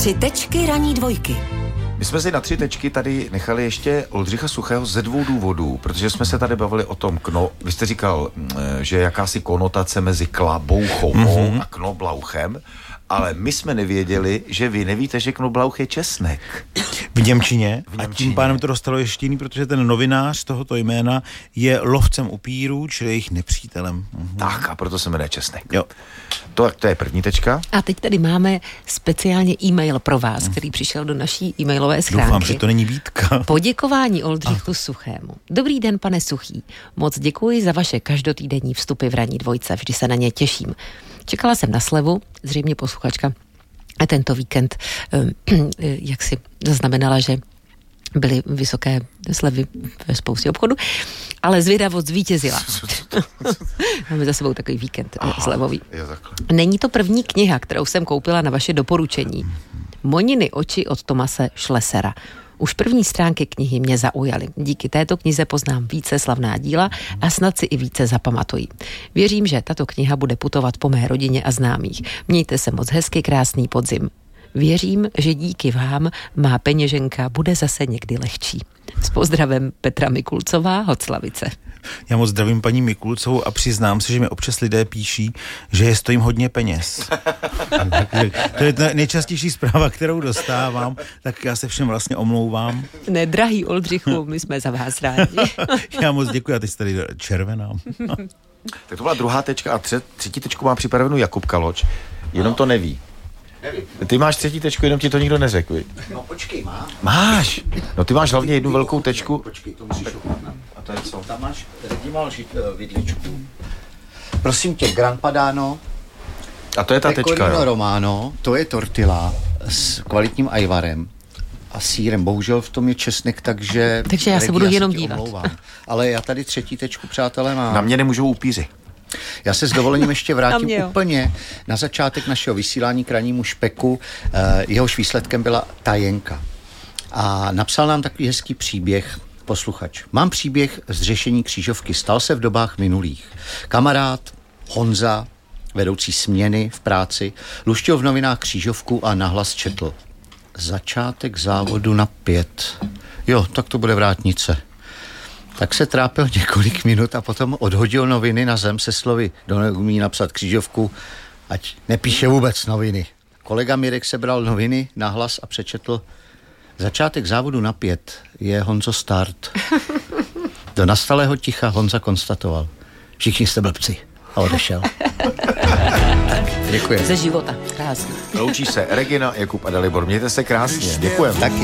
3 tečky ranní dvojky. My jsme si na 3 tečky tady nechali ještě Oldřicha Suchého ze 2 důvodů, protože jsme se tady bavili o tom, vy jste říkal, že jakási konotace mezi klabouchou a knoblauchem, ale my jsme nevěděli, že vy nevíte, že knoblauch je česnek. V Němčině. A tím pádem to dostalo ještě jiný, protože ten novinář tohoto jména je lovcem upírů, čili jejich nepřítelem. Tak, a proto se jmenuje česnek. Jo. To je první tečka. A teď tady máme speciálně e-mail pro vás, který přišel do naší e-mailové schránky. Doufám, že to není výtka. Poděkování Oldřichu Suchému. Dobrý den, pane Suchý. Moc děkuji za vaše každotýdenní vstupy v ranní dvojce. Vždy se na ně těším. Čekala jsem na slevu, zřejmě posluchačka a tento víkend jak si zaznamenala, že byly vysoké slevy ve spoustě obchodu, ale zvědavost zvítězila. Máme za sebou takový víkend slevový. Není to první kniha, kterou jsem koupila na vaše doporučení. Moniny oči od Tomase Schlessera. Už první stránky knihy mě zaujaly. Díky této knize poznám více slavná díla a snad si i více zapamatuji. Věřím, že tato kniha bude putovat po mé rodině a známých. Mějte se moc hezky, krásný podzim. Věřím, že díky vám má peněženka bude zase někdy lehčí. S pozdravem Petra Mikulcová, Hoclavice. Já moc zdravím paní Mikulcovou a přiznám se, že mi občas lidé píší, že je stojím hodně peněz. To je ta nejčastější zpráva, kterou dostávám, tak já se všem vlastně omlouvám. Ne, drahý Oldřichu, my jsme za vás rádi. Já moc děkuji, a teď jste tady červená. Tak to byla 2. tečka a 3. tečku má připravenou Jakub Kaloč, jenom to neví. Ty máš 3. tečku, jenom ti to nikdo neřekl. No počkej, máš. No ty máš hlavně jednu velkou tečku. Počkej, to musíš ochutnat. A to je co? Tam máš vidličku. Prosím tě, Gran Padano. A to je ta tečka, jo? Romano, to je tortilla s kvalitním ajvarem a sýrem. Bohužel v tom je česnek, takže já se budu jenom dívat. Omlouvám. Ale já tady 3. tečku, přátelé, mám. Na mě nemůžou upíři. Já se s dovolením ještě vrátím úplně na začátek našeho vysílání k rannímu špeku. Jehož výsledkem byla tajenka. A napsal nám takový hezký příběh posluchač. Mám příběh z řešení křížovky. Stal se v dobách minulých. Kamarád Honza, vedoucí směny v práci, luštil v novinách křížovku a nahlas četl. Začátek závodu na 5. Jo, tak to bude vrátnice. Tak se trápil několik minut a potom odhodil noviny na zem se slovy: kdo neumí napsat křížovku, ať nepíše vůbec noviny. Kolega Mirek sebral noviny nahlas a přečetl: začátek závodu na 5 je Honzo start. Do nastalého ticha Honza konstatoval: všichni jste blbci. A odešel. Děkuji. Ze života. Krásně. Loučí se Regina, Jakub a Dalibor. Mějte se krásně. Děkujeme. Taky.